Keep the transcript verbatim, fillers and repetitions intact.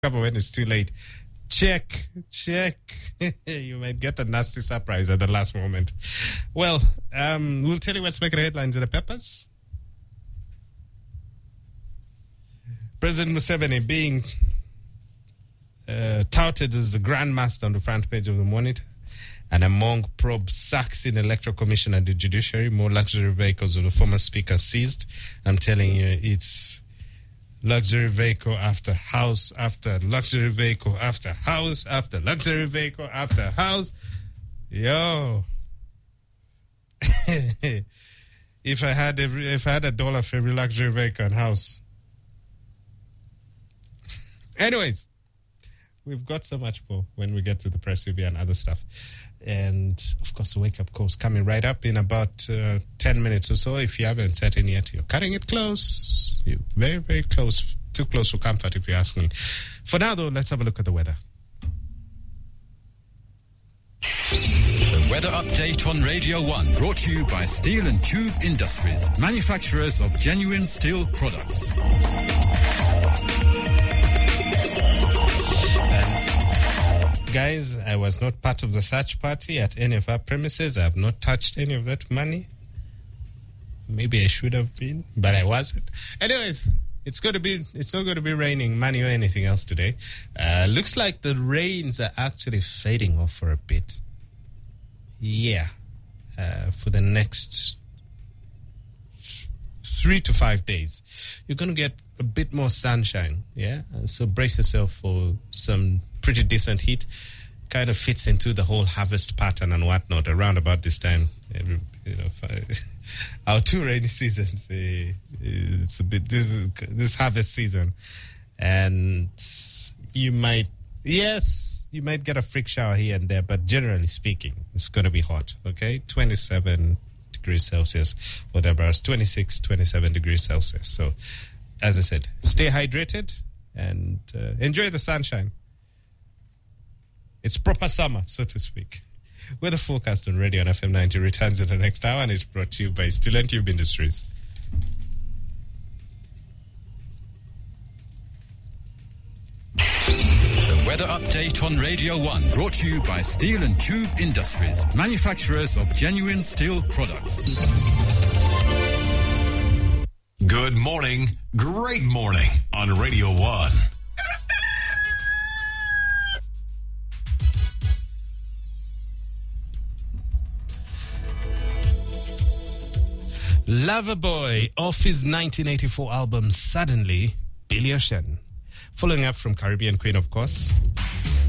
discover when it's too late. Check, check. You might get a nasty surprise at the last moment. Well, um, we'll tell you what's making the headlines in the papers. President Museveni being uh, touted as the grandmaster on the front page of the Monitor. And among probe sacks in the Electoral Commission and the judiciary, more luxury vehicles of the former speaker seized. I'm telling you, it's luxury vehicle after house after luxury vehicle after house after luxury vehicle after house. Yo. if I had every, if I had a dollar for every luxury vehicle and house. Anyways, we've got so much more when we get to the press review and other stuff. And, of course, the wake-up call's coming right up in about uh, ten minutes or so. If you haven't set in yet, you're cutting it close. You're very, very close. Too close for comfort, if you ask me. For now, though, let's have a look at the weather. The weather update on Radio one, brought to you by Steel and Tube Industries, manufacturers of genuine steel products. Guys, I was not part of the search party at any of our premises. I have not touched any of that money. Maybe I should have been, but I wasn't. Anyways, it's going to be, it's not going to be raining money or anything else today. Uh, looks like the rains are actually fading off for a bit. Yeah. Uh, for the next three to five days. You're going to get a bit more sunshine. Yeah. Uh, so brace yourself for some pretty decent heat. Kind of fits into the whole harvest pattern and whatnot around about this time. Every, you know, our two rainy seasons. Uh, it's a bit this this harvest season, and you might yes you might get a freak shower here and there, but generally speaking, it's going to be hot. Okay, twenty-seven degrees Celsius, whatever else, twenty-six, twenty-seven degrees Celsius. So, as I said, stay hydrated and uh, enjoy the sunshine. It's proper summer, so to speak. Weather forecast on Radio on F M ninety returns in the next hour, and it's brought to you by Steel and Tube Industries. The weather update on Radio one, brought to you by Steel and Tube Industries, manufacturers of genuine steel products. Good morning, great morning on Radio one. Loverboy off his nineteen eighty-four album Suddenly, Billy Ocean. Following up from Caribbean Queen, of course.